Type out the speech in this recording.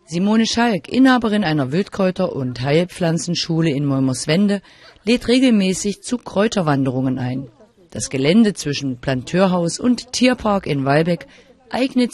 Simone Schalk, Inhaberin einer Wildkräuter- und Heilpflanzenschule in Moimorswende, lädt regelmäßig zu Kräuterwanderungen ein. Das Gelände zwischen Planteurhaus und Tierpark in Walbeck eignet